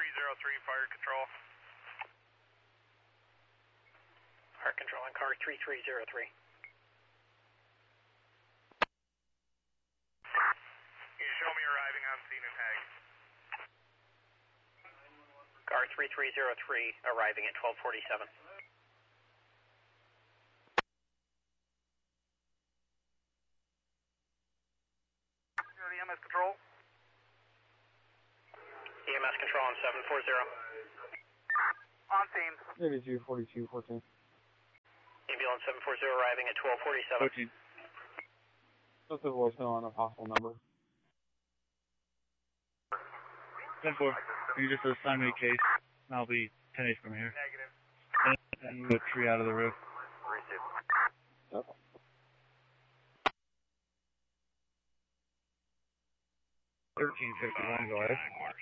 fire control. Fire control on car 3303. Can you show me arriving on scene and tag? Car 3303 arriving at 1247. EMS control. EMS control on 740. On scene. 824214. Ambulance 740 arriving at 1247. 13. Just a voicemail on a possible number. 10-4. You just assign me a case, and I'll be 10-8 from here. Negative. And move a tree out of the roof. Okay. Go ahead.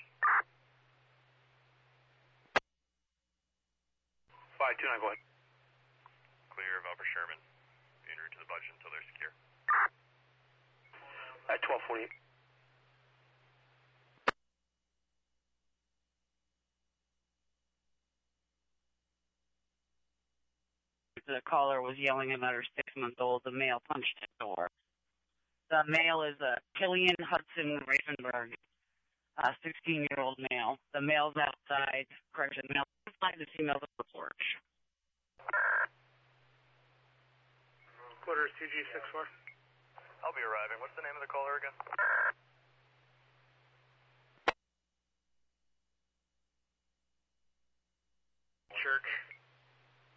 529, go ahead. Clear of Upper Sherman. En route to the budget until they're secure. At 1248. The caller was yelling about her 6-month-old. The male punched the door. The male is Killian Hudson Ravenberg, a 16-year-old male. The male's outside. Correction, the male's outside. The female's on the porch. Quarters 2G64. I'll be arriving. What's the name of the caller again?